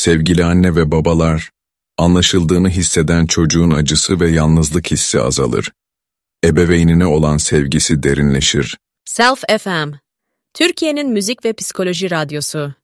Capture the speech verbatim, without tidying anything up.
Sevgili anne ve babalar, anlaşıldığını hisseden çocuğun acısı ve yalnızlık hissi azalır. Ebeveynine olan sevgisi derinleşir. Self F M, Türkiye'nin müzik ve psikoloji radyosu.